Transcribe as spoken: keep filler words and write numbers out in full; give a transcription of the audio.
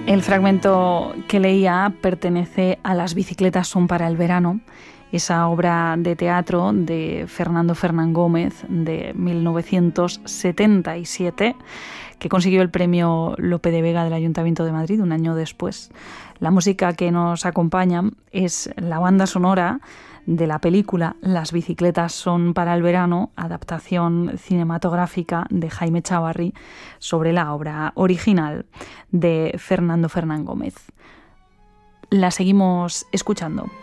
El fragmento que leía pertenece a Las bicicletas son para el verano, esa obra de teatro de Fernando Fernán Gómez de mil novecientos setenta y siete, que consiguió el premio Lope de Vega del Ayuntamiento de Madrid un año después. La música que nos acompaña es la banda sonora de la película Las bicicletas son para el verano, adaptación cinematográfica de Jaime Chavarri sobre la obra original de Fernando Fernán Gómez. La seguimos escuchando.